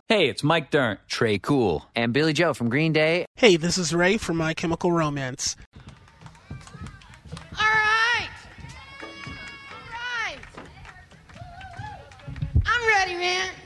Hey, it's Mike Dirnt. Trey Cool. And Billy Joe from Green Day. Hey, this is Ray from My Chemical Romance. All right. I'm ready, man.